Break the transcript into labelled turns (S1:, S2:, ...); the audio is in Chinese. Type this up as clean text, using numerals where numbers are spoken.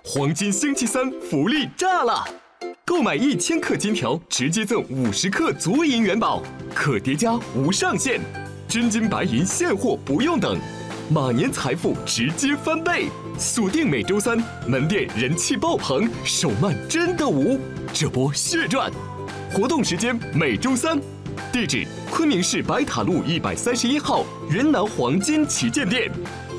S1: 黄金星期三福利炸了！购买1000克金条，直接赠50克足银元宝，可叠加无上限。真金白银现货不用等，马年财富直接翻倍。锁定每周三，门店人气爆棚，手慢真的无，这波血赚！活动时间每周三，地址：昆明市白塔路131号元南黄金旗舰店。